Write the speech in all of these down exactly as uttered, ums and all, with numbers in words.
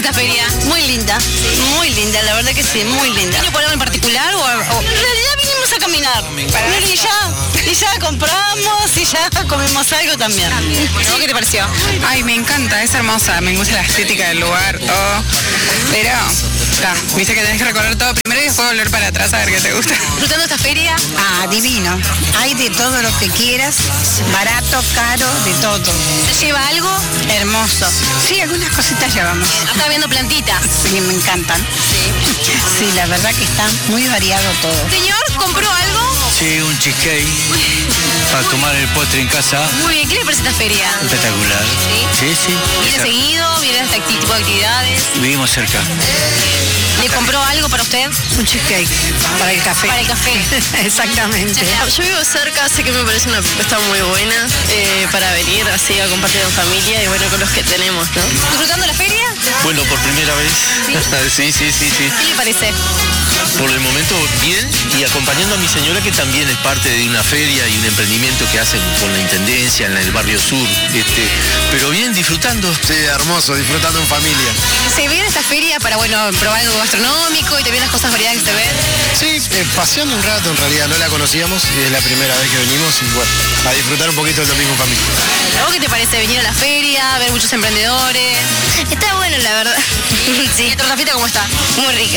esta feria? Muy linda, muy linda, la verdad que sí, muy linda. ¿Vino por algo en particular o...? o... En realidad vinimos a caminar. Para y ya, y ya compramos y ya comemos algo también. Bueno, ¿qué te pareció? Ay, me encanta, es hermosa, me gusta la estética del lugar, todo. Pero, ta, viste que tenés que recorrer todo primero y después volver para atrás a ver qué te gusta. ¿Disfrutando esta feria? Ah, divino. Hay de todo lo que quieras, barato, caro, de todo. ¿Se lleva algo? Hermoso. Sí, algunas cositas llevamos. Está viendo plantitas. Sí, me encantan. Sí. Sí, la verdad que está muy variado todo. Señor, ¿compró algo? Sí, un cheesecake para tomar el postre en casa. Muy bien, ¿qué le parece esta feria? Espectacular. ¿Sí? Sí, sí. ¿Viene seguido? ¿Viene a este tipo de actividades? Vivimos cerca. ¿Le compró algo para usted? Un cheesecake para el café. Para el café. Exactamente. Yo vivo cerca, sé que me parece una propuesta muy buena eh, para venir así a compartir en familia y bueno, con los que tenemos, ¿no? ¿Disfrutando la feria? Bueno, por primera vez. Sí, sí, sí, sí. ¿Qué le parece? Por el momento bien y acompañando a mi señora que también es parte de una feria y un emprendimiento que hacen con la Intendencia en el barrio sur. Este, pero bien, disfrutando. Sí, hermoso, disfrutando en familia. ¿Se viene esta feria para, bueno, probar algo gastronómico y también las cosas variadas que se ven? Sí, eh, paseando un rato, en realidad no la conocíamos y es la primera vez que venimos y bueno, a disfrutar un poquito del domingo en familia. ¿A vos qué te parece venir a la feria, ver muchos emprendedores? Está bueno, la verdad. Sí. ¿Y la tortafita cómo está? Muy rica.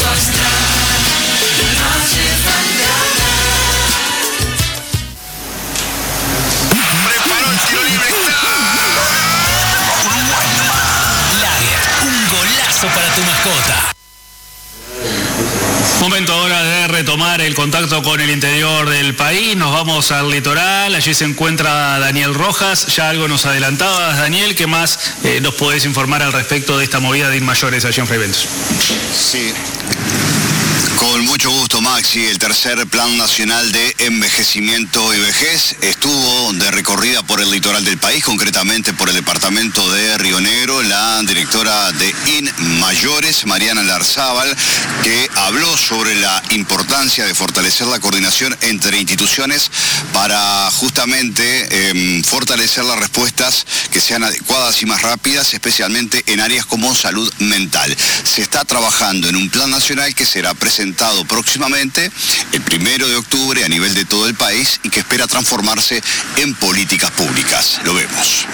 Preparó el tiro libre. Lager, un golazo para tu mascota. Momento ahora de retomar el contacto con el interior del país. Nos vamos al litoral. Allí se encuentra Daniel Rojas. Ya algo nos adelantabas, Daniel. ¿Qué más eh, nos podés informar al respecto de esta movida de Inmayores allí en Fraiventos? Sí. Con mucho gusto, Maxi. El tercer Plan Nacional de Envejecimiento y Vejez estuvo de recorrida por el litoral del país, concretamente por el departamento de Río Negro. La directora de Inmayores, Mariana Larzábal, que habló sobre la importancia de fortalecer la coordinación entre instituciones para justamente eh, fortalecer las respuestas que sean adecuadas y más rápidas, especialmente en áreas como salud mental. Se está trabajando en un plan nacional que será presentado próximamente, el primero de octubre, a nivel de todo el país y que espera transformarse en políticas públicas. Lo vemos.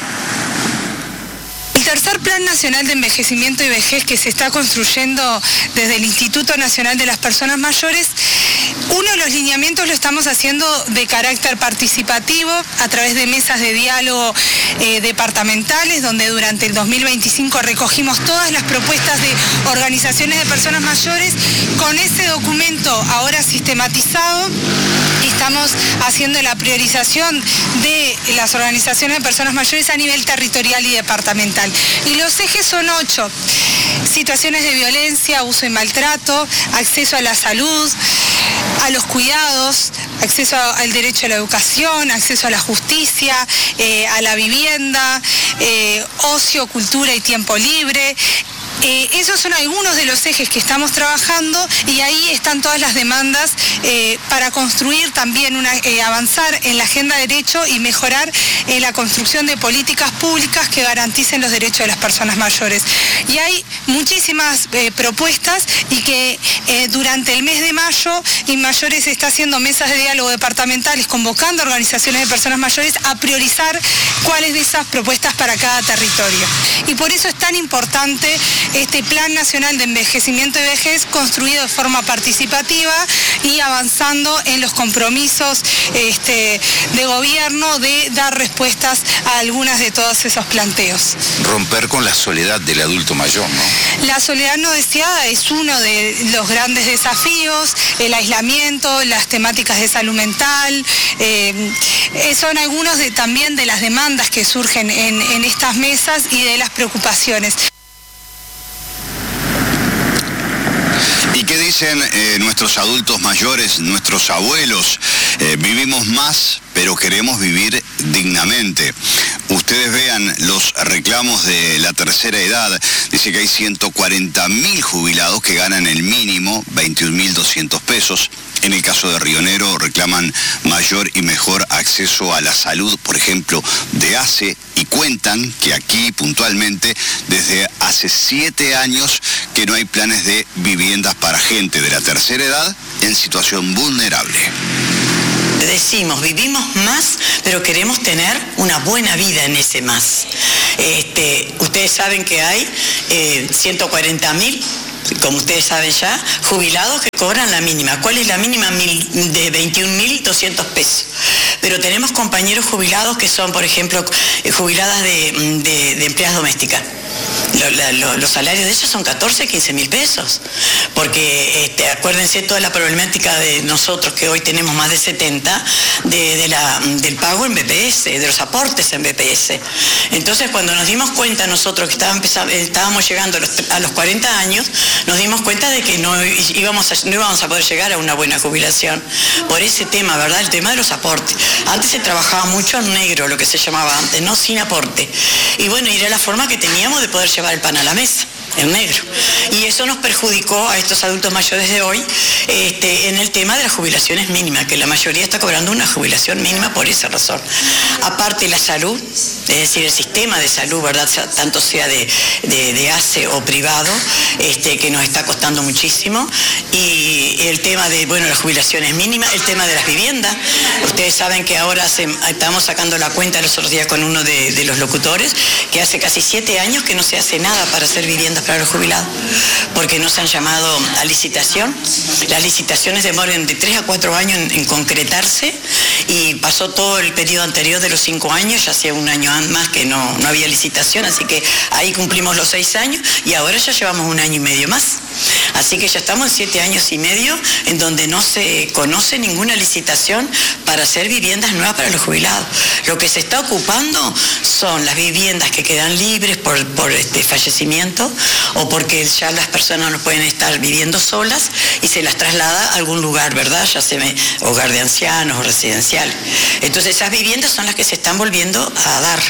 El tercer Plan Nacional de Envejecimiento y Vejez que se está construyendo desde el Instituto Nacional de las Personas Mayores, uno de los lineamientos lo estamos haciendo de carácter participativo a través de mesas de diálogo eh, departamentales, donde durante el dos mil veinticinco recogimos todas las propuestas de organizaciones de personas mayores. Con ese documento ahora sistematizado, estamos haciendo la priorización de las organizaciones de personas mayores a nivel territorial y departamental. Y los ejes son ocho: situaciones de violencia, abuso y maltrato, acceso a la salud, a los cuidados, acceso al derecho a la educación, acceso a la justicia, eh, a la vivienda, eh, ocio, cultura y tiempo libre. Eh, esos son algunos de los ejes que estamos trabajando y ahí están todas las demandas eh, para construir también, una, eh, avanzar en la agenda de derecho y mejorar eh, la construcción de políticas públicas que garanticen los derechos de las personas mayores. Y hay muchísimas eh, propuestas y que eh, durante el mes de mayo Inmayores está haciendo mesas de diálogo departamentales, convocando a organizaciones de personas mayores a priorizar cuáles de esas propuestas para cada territorio. Y por eso es tan importante este Plan Nacional de Envejecimiento y Vejez construido de forma participativa y avanzando en los compromisos este, de gobierno de dar respuestas a algunas de todos esos planteos. Romper con la soledad del adulto mayor, ¿no? La soledad no deseada es uno de los grandes desafíos, el aislamiento, las temáticas de salud mental, eh, son algunos de, también de las demandas que surgen en, en estas mesas y de las preocupaciones. ¿Y qué dicen eh, nuestros adultos mayores, nuestros abuelos? Eh, vivimos más, pero queremos vivir dignamente. Ustedes vean los reclamos de la tercera edad. Dice que hay ciento cuarenta mil jubilados que ganan el mínimo, veintiún mil doscientos pesos. En el caso de Río Negro reclaman mayor y mejor acceso a la salud, por ejemplo, de A C E, y cuentan que aquí puntualmente desde hace siete años que no hay planes de viviendas para gente de la tercera edad en situación vulnerable. Decimos, vivimos más, pero queremos tener una buena vida en ese más. Este, ustedes saben que hay eh, ciento cuarenta mil, como ustedes saben ya, jubilados que cobran la mínima. ¿Cuál es la mínima? Mil, de veintiún mil doscientos pesos. Pero tenemos compañeros jubilados que son, por ejemplo, jubiladas de, de, de empleadas domésticas. Lo, la, lo, los salarios de ellos son catorce, quince mil pesos, porque este, acuérdense toda la problemática de nosotros que hoy tenemos más de setenta, de, de la, del pago en B P S, de los aportes en B P S. Entonces cuando nos dimos cuenta nosotros que estábamos, estábamos llegando a los, a los cuarenta años, nos dimos cuenta de que no íbamos, a, no íbamos a poder llegar a una buena jubilación por ese tema, ¿verdad? El tema de los aportes. Antes se trabajaba mucho en negro, lo que se llamaba antes, ¿no? Sin aporte. Y bueno, era la forma que teníamos de poder llevar el pan a la mesa, en negro. Y eso nos perjudicó a estos adultos mayores de hoy este, en el tema de las jubilaciones mínimas, que la mayoría está cobrando una jubilación mínima por esa razón. Aparte la salud, es decir, el sistema de salud, ¿verdad? Tanto sea de, de, de A C E o privado, este, que nos está costando muchísimo. Y el tema de, bueno, las jubilaciones mínimas, el tema de las viviendas. Ustedes saben que ahora se, estamos sacando la cuenta los otros días con uno de, de los locutores, que hace casi siete años que no se hace nada para hacer viviendas para los jubilados, porque no se han llamado a licitación. Las licitaciones demoran de tres a cuatro años en, en concretarse, y pasó todo el periodo anterior de los cinco años, ya hacía un año más que no, no había licitación, así que ahí cumplimos los seis años y ahora ya llevamos un año y medio más. Así que ya estamos en siete años y medio en donde no se conoce ninguna licitación para hacer viviendas nuevas para los jubilados. Lo que se está ocupando son las viviendas que quedan libres por, por este fallecimiento o porque ya las personas no pueden estar viviendo solas y se las traslada a algún lugar, ¿verdad? Ya sea hogar de ancianos o residencial. Entonces esas viviendas son las que se están volviendo a dar.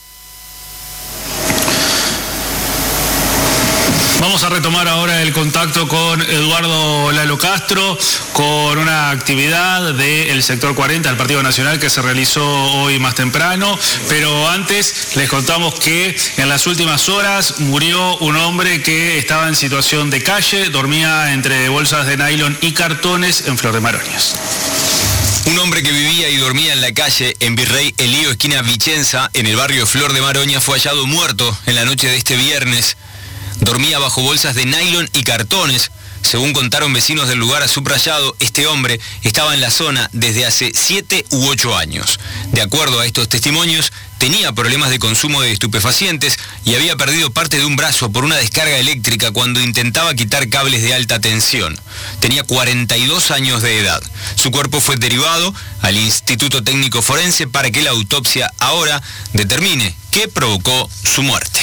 Vamos a retomar ahora el contacto con Eduardo Lalo Castro, con una actividad del sector cuarenta del Partido Nacional que se realizó hoy más temprano, pero antes les contamos que en las últimas horas murió un hombre que estaba en situación de calle, dormía entre bolsas de nylon y cartones en Flor de Maroñas. Un hombre que vivía y dormía en la calle en Virrey Elío, esquina Vicenza, en el barrio Flor de Maroña, fue hallado muerto en la noche de este viernes. Dormía bajo bolsas de nylon y cartones. Según contaron vecinos del lugar subrayado, este hombre estaba en la zona desde hace siete u ocho años. De acuerdo a estos testimonios, tenía problemas de consumo de estupefacientes y había perdido parte de un brazo por una descarga eléctrica cuando intentaba quitar cables de alta tensión. Tenía cuarenta y dos años de edad. Su cuerpo fue derivado al Instituto Técnico Forense para que la autopsia ahora determine qué provocó su muerte.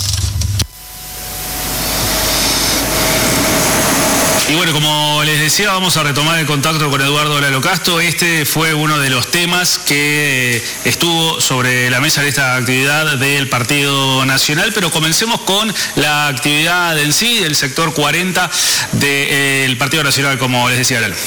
Y bueno, como les decía, vamos a retomar el contacto con Eduardo Lalo Castro. Este fue uno de los temas que estuvo sobre la mesa de esta actividad del Partido Nacional, pero comencemos con la actividad en sí del sector cuarenta del Partido Nacional, como les decía Lalo.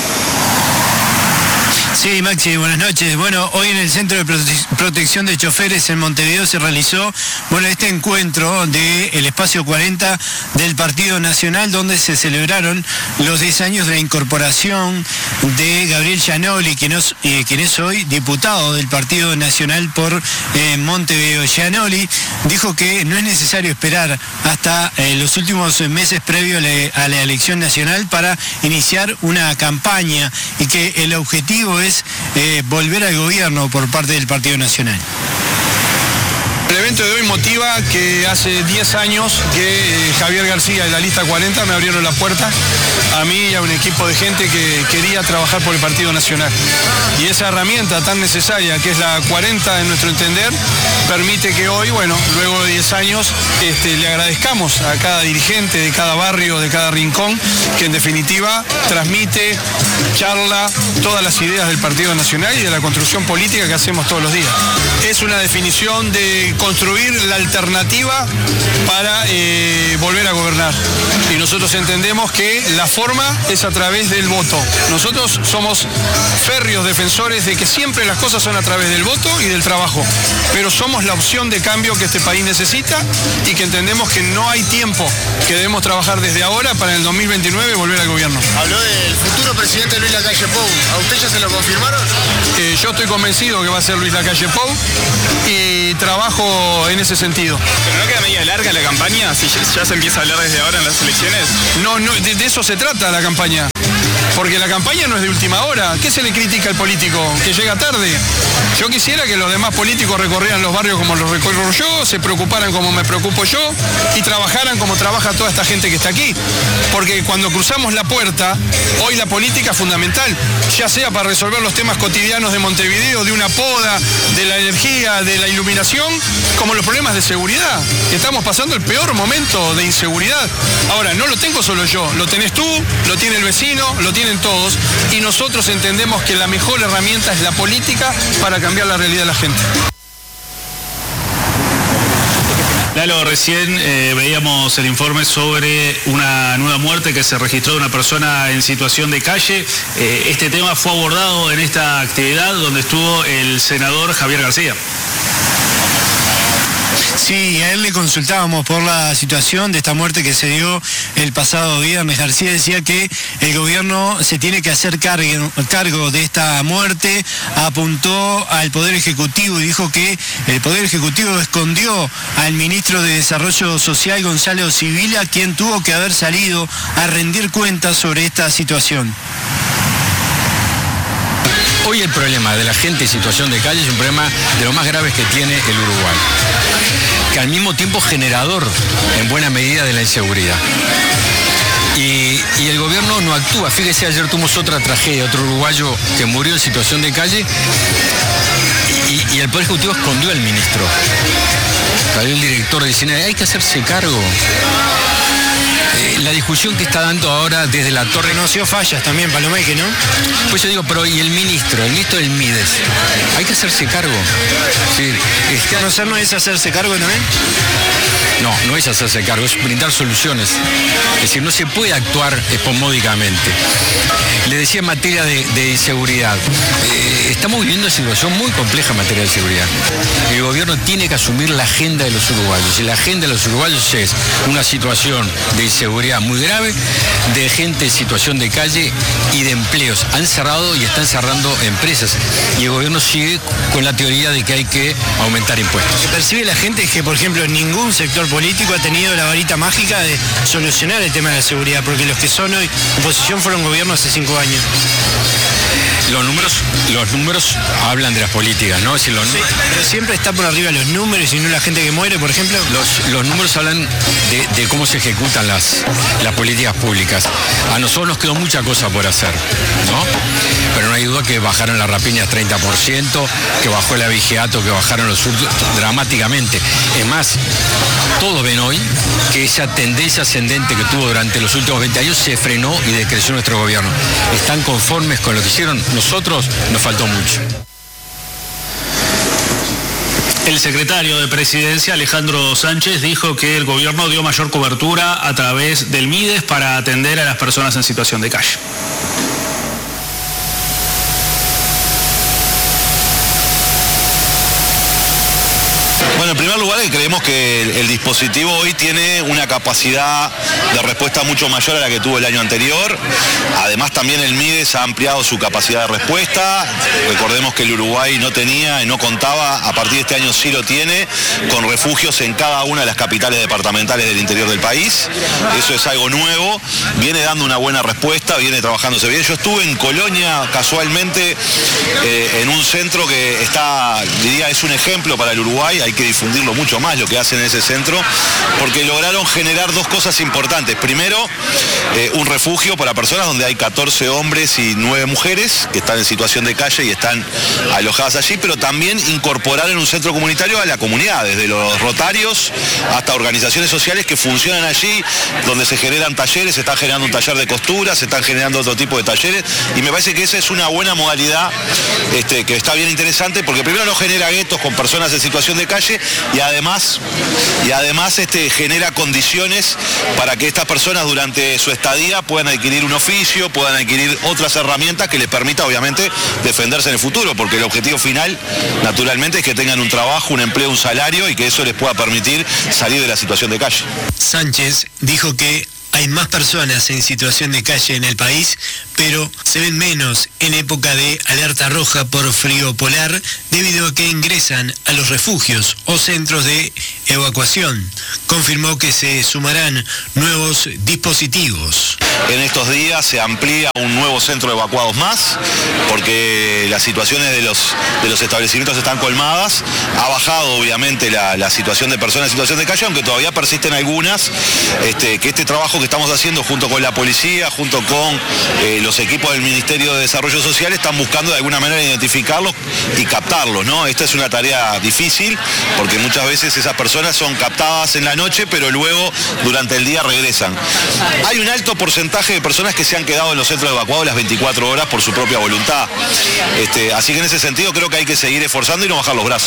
Sí, Maxi, buenas noches. Bueno, hoy en el Centro de Prote- Protección de Choferes en Montevideo se realizó, bueno, este encuentro del Espacio cuarenta del Partido Nacional, donde se celebraron los diez años de la incorporación de Gabriel Gianoli, quien es, eh, quien es hoy diputado del Partido Nacional por eh, Montevideo. Gianoli dijo que no es necesario esperar hasta eh, los últimos meses previos a la, a la elección nacional para iniciar una campaña y que el objetivo es Eh, volver al gobierno por parte del Partido Nacional. El evento de hoy motiva que hace diez años que eh, Javier García y la lista cuarenta me abrieron la puerta a mí y a un equipo de gente que quería trabajar por el Partido Nacional. Y esa herramienta tan necesaria que es la cuarenta en nuestro entender, permite que hoy, bueno, luego de diez años, este, le agradezcamos a cada dirigente de cada barrio, de cada rincón, que en definitiva transmite, charla todas las ideas del Partido Nacional y de la construcción política que hacemos todos los días. Es una definición de construir la alternativa para eh, volver a gobernar. Y nosotros entendemos que la forma es a través del voto. Nosotros somos férreos defensores de que siempre las cosas son a través del voto y del trabajo, pero somos la opción de cambio que este país necesita y que entendemos que no hay tiempo, que debemos trabajar desde ahora para en el dos mil veintinueve volver al gobierno. Habló del futuro presidente Luis Lacalle Pou. ¿A usted ya se lo confirmaron? Eh, yo estoy convencido que va a ser Luis Lacalle Pou y trabajo en ese sentido. ¿Pero no queda media larga la campaña si ya se empieza a hablar desde ahora en las elecciones? No, no, de, de eso se trata la campaña. Porque la campaña no es de última hora. ¿Qué se le critica al político? Que llega tarde. Yo quisiera que los demás políticos recorrieran los barrios como los recorro yo, se preocuparan como me preocupo yo y trabajaran como trabaja toda esta gente que está aquí. Porque cuando cruzamos la puerta, hoy la política es fundamental, ya sea para resolver los temas cotidianos de Montevideo, de una poda, de la energía, de la iluminación, como los problemas de seguridad. Estamos pasando el peor momento de inseguridad. Ahora, no lo tengo solo yo, lo tenés tú, lo tiene el vecino, lo tienen todos, y nosotros entendemos que la mejor herramienta es la política para cambiar la realidad de la gente. Lalo, recién eh, veíamos el informe sobre una nueva muerte que se registró de una persona en situación de calle. Eh, este tema fue abordado en esta actividad donde estuvo el senador Javier García. Sí, a él le consultábamos por la situación de esta muerte que se dio el pasado viernes. García decía que el gobierno se tiene que hacer cargo, cargo de esta muerte, apuntó al Poder Ejecutivo y dijo que el Poder Ejecutivo escondió al ministro de Desarrollo Social, Gonzalo Sibila, quien tuvo que haber salido a rendir cuentas sobre esta situación. Hoy el problema de la gente en situación de calle es un problema de los más graves que tiene el Uruguay, que al mismo tiempo generador en buena medida de la inseguridad. Y, y el gobierno no actúa. Fíjese, ayer tuvimos otra tragedia, otro uruguayo que murió en situación de calle y, y el Poder Ejecutivo escondió al ministro. Salió el director diciendo, hay que hacerse cargo. Eh, la discusión que está dando ahora desde la torre... Reconoció fallas también, Palomeque, ¿no? Pues yo digo, pero ¿y el ministro? El ministro del Mides. Hay que hacerse cargo. Sí, está... ¿Conocer no es hacerse cargo también? No, no es hacerse cargo, es brindar soluciones. Es decir, no se puede actuar espomódicamente. Le decía en materia de, de inseguridad, eh, estamos viviendo una situación muy compleja en materia de seguridad. El gobierno tiene que asumir la agenda de los uruguayos. Y la agenda de los uruguayos es una situación de inseguridad muy grave, de gente en situación de calle y de empleos. Han cerrado y están cerrando empresas. Y el gobierno sigue con la teoría de que hay que aumentar impuestos. Lo que percibe la gente es que, por ejemplo, ningún sector político ha tenido la varita mágica de solucionar el tema de la seguridad, porque los que son hoy oposición fueron gobierno hace cinco años. Los números, los números hablan de las políticas, ¿no? Es decir, los sí, pero siempre está por arriba los números y no la gente que muere, por ejemplo. Los, los números hablan de, de cómo se ejecutan las, las políticas públicas. A nosotros nos quedó mucha cosa por hacer, ¿no? Pero no hay duda que bajaron las rapiñas treinta por ciento, que bajó el abigeato, que bajaron los hurtos dramáticamente. Es más, todos ven hoy que esa tendencia ascendente que tuvo durante los últimos veinte años se frenó y decreció nuestro gobierno. ¿Están conformes con lo que hicieron? Nosotros nos faltó mucho. El secretario de Presidencia, Alejandro Sánchez, dijo que el gobierno dio mayor cobertura a través del Mides para atender a las personas en situación de calle. Bueno, en primer lugar, creemos que el, el dispositivo hoy tiene una capacidad de respuesta mucho mayor a la que tuvo el año anterior. Además, también el Mides ha ampliado su capacidad de respuesta. Recordemos que el Uruguay no tenía y no contaba, a partir de este año sí lo tiene, con refugios en cada una de las capitales departamentales del interior del país. Eso es algo nuevo. Viene dando una buena respuesta, viene trabajándose bien. Yo estuve en Colonia, casualmente, eh, en un centro que está, diría, es un ejemplo para el Uruguay. Hay que difundirlo mucho más lo que hacen en ese centro, porque lograron generar dos cosas importantes. Primero, eh, un refugio para personas donde hay catorce hombres y nueve mujeres que están en situación de calle y están alojadas allí, pero también incorporar en un centro comunitario a la comunidad, desde los rotarios hasta organizaciones sociales que funcionan allí, donde se generan talleres, se están generando un taller de costura, se están generando otro tipo de talleres, y me parece que esa es una buena modalidad este, que está bien interesante, porque primero no genera guetos con personas en situación de calle, y además, y además este, genera condiciones para que estas personas durante su estadía puedan adquirir un oficio, puedan adquirir otras herramientas que les permita obviamente defenderse en el futuro, porque el objetivo final naturalmente es que tengan un trabajo, un empleo, un salario y que eso les pueda permitir salir de la situación de calle. Sánchez dijo que hay más personas en situación de calle en el país, pero se ven menos en época de alerta roja por frío polar, debido a que ingresan a los refugios o centros de evacuación. Confirmó que se sumarán nuevos dispositivos. En estos días se amplía un nuevo centro de evacuados más, porque las situaciones de los, de los establecimientos están colmadas. Ha bajado obviamente la, la situación de personas en situación de calle, aunque todavía persisten algunas, este, que este trabajo que estamos haciendo junto con la policía, junto con eh, los equipos del Ministerio de Desarrollo Social, están buscando de alguna manera identificarlos y captarlos, ¿no? Esta es una tarea difícil, porque muchas veces esas personas son captadas en la noche, pero luego durante el día regresan. Hay un alto porcentaje de personas que se han quedado en los centros evacuados las veinticuatro horas por su propia voluntad. Este, así que en ese sentido creo que hay que seguir esforzando y no bajar los brazos.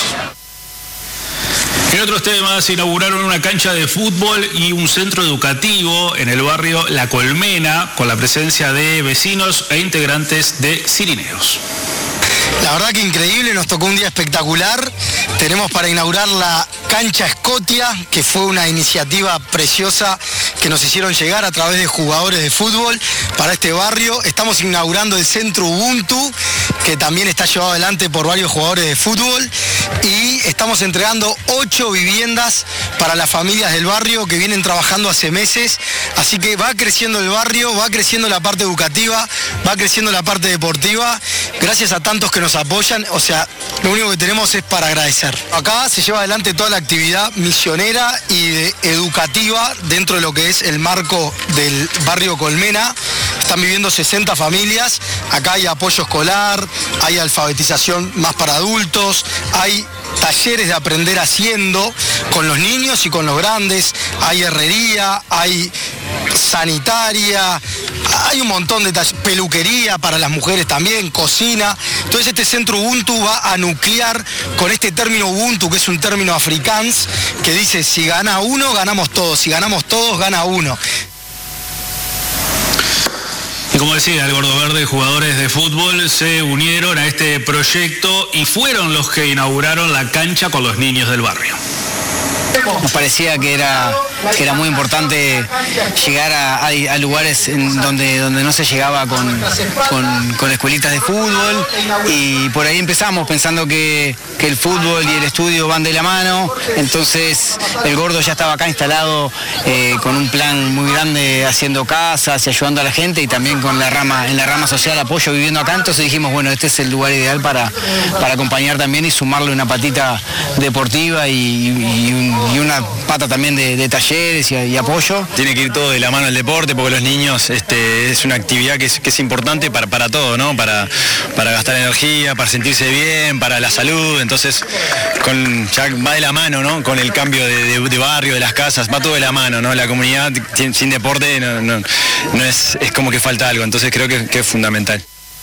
En otros temas, inauguraron una cancha de fútbol y un centro educativo en el barrio La Colmena, con la presencia de vecinos e integrantes de Cirineos. La verdad que increíble, nos tocó un día espectacular. Tenemos para inaugurar la cancha Scotia, que fue una iniciativa preciosa que nos hicieron llegar a través de jugadores de fútbol para este barrio. Estamos inaugurando el centro Ubuntu, que también está llevado adelante por varios jugadores de fútbol, y estamos entregando ocho viviendas para las familias del barrio que vienen trabajando hace meses. Así que va creciendo el barrio, va creciendo la parte educativa, va creciendo la parte deportiva, gracias a tantos que nos apoyan. O sea, lo único que tenemos es para agradecer. Acá se lleva adelante toda la actividad misionera y de, educativa dentro de lo que es el marco del barrio Colmena. Están viviendo sesenta familias, acá hay apoyo escolar, hay alfabetización más para adultos, hay talleres de aprender haciendo con los niños y con los grandes, hay herrería, hay sanitaria, hay un montón de talleres, peluquería para las mujeres también, cocina. Entonces este centro Ubuntu va a nuclear con este término Ubuntu, que es un término afrikáans, que dice si gana uno, ganamos todos, si ganamos todos, gana uno. Y como decía el Gordo Verde, jugadores de fútbol se unieron a este proyecto y fueron los que inauguraron la cancha con los niños del barrio. Nos parecía que era, que era muy importante llegar a, a, a lugares en donde, donde no se llegaba con, con, con escuelitas de fútbol, y por ahí empezamos pensando que, que el fútbol y el estudio van de la mano. Entonces el Gordo ya estaba acá instalado eh, con un plan muy grande, haciendo casas y ayudando a la gente, y también con la rama, en la rama social apoyo, viviendo acá. Entonces dijimos, bueno, este es el lugar ideal para, para acompañar también y sumarle una patita deportiva y, y, un, y una pata también de, de talleres y, y apoyo. Tiene que ir todo de la mano el deporte, porque los niños este, es una actividad que es, que es importante para, para todo, ¿no? Para, para gastar energía, para sentirse bien, para la salud. Entonces con, ya va de la mano, ¿no? Con el cambio de, de, de barrio, de las casas, va todo de la mano, ¿no? La comunidad sin, sin deporte no, no, no es, es como que falta algo. Entonces creo que, que es fundamental.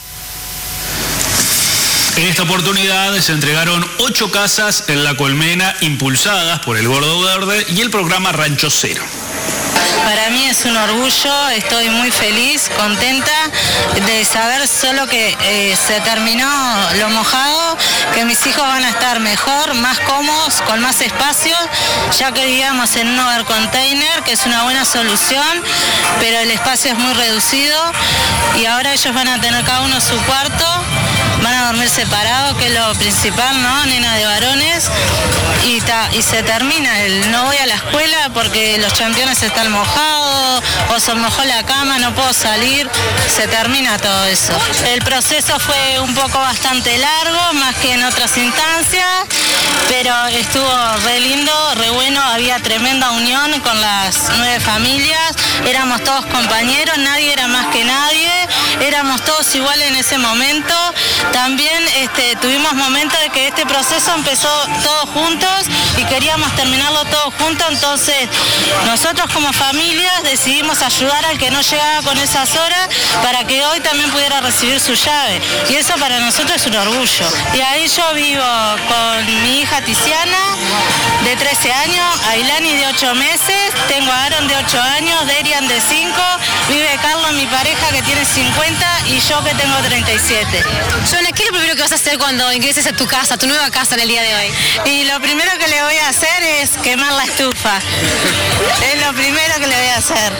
En esta oportunidad se entregaron ocho casas en La Colmena, impulsadas por el Gordo Verde y el programa Rancho Cero. Para mí es un orgullo, estoy muy feliz, contenta de saber solo que eh, se terminó lo mojado, que mis hijos van a estar mejor, más cómodos, con más espacio, ya que vivíamos en un hogar container, que es una buena solución, pero el espacio es muy reducido, y ahora ellos van a tener cada uno su cuarto, van a dormir separados, que es lo principal, ¿no? Nena de varones, y, ta, y se termina el no voy a la escuela porque los championes están mojados, o se mojó la cama, no puedo salir, se termina todo eso. El proceso fue un poco bastante largo, más que en otras instancias, pero estuvo re lindo, re bueno, había tremenda unión con las nueve familias, éramos todos compañeros, nadie era más que nadie, éramos todos iguales en ese momento, También este, tuvimos momentos de que este proceso empezó todos juntos y queríamos terminarlo todos juntos, entonces nosotros como familia decidimos ayudar al que no llegaba con esas horas para que hoy también pudiera recibir su llave, y eso para nosotros es un orgullo. Y ahí yo vivo con mi hija Tiziana de trece años, Ailani de ocho meses, tengo a Aaron de ocho años, Derian de cinco, vive Carlos, mi pareja, que tiene cincuenta, y yo que tengo treinta y siete. Joana, ¿qué es lo primero que vas a hacer cuando ingreses a tu casa, a tu nueva casa en el día de hoy? Y lo primero que le voy a hacer es quemar la estufa. Es lo primero que le voy a hacer.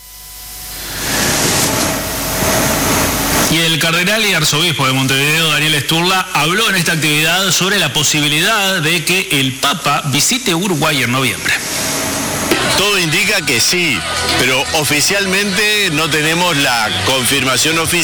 Y el cardenal y arzobispo de Montevideo, Daniel Sturla, habló en esta actividad sobre la posibilidad de que el Papa visite Uruguay en noviembre. Todo indica que sí, pero oficialmente no tenemos la confirmación oficial.